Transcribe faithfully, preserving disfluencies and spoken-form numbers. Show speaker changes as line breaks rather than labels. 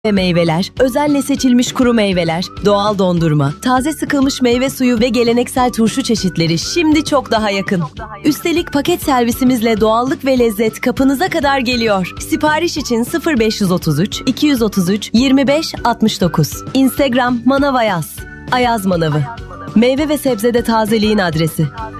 ve meyveler, özenle seçilmiş kuru meyveler, doğal dondurma, taze sıkılmış meyve suyu ve geleneksel turşu çeşitleri şimdi çok daha yakın. Üstelik paket servisimizle doğallık ve lezzet kapınıza kadar geliyor. Sipariş için sıfır beş otuz üç iki otuz üç yirmi beş altmış dokuz. Instagram Manav Ayaz. Ayaz Manavı. Meyve ve sebzede tazeliğin adresi.